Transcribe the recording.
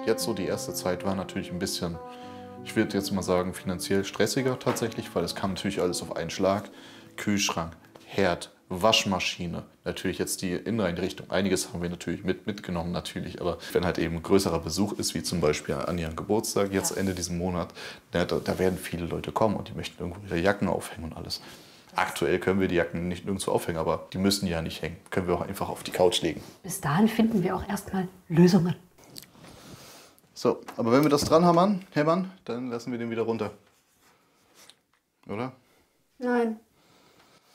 Jetzt so die erste Zeit war natürlich ein bisschen, ich würde jetzt mal sagen, finanziell stressiger tatsächlich, weil es kam natürlich alles auf einen Schlag. Kühlschrank, Herd, Waschmaschine, natürlich jetzt die Inneneinrichtung. Einiges haben wir natürlich mitgenommen, natürlich, aber wenn halt eben größerer Besuch ist, wie zum Beispiel an ihrem Geburtstag, jetzt Ende diesen Monat, da werden viele Leute kommen und die möchten irgendwo ihre Jacken aufhängen und alles. Aktuell können wir die Jacken nicht nirgendwo aufhängen, aber die müssen ja nicht hängen. Können wir auch einfach auf die Couch legen. Bis dahin finden wir auch erstmal Lösungen. So, aber wenn wir das dran hämmern, dann lassen wir den wieder runter. Oder? Nein.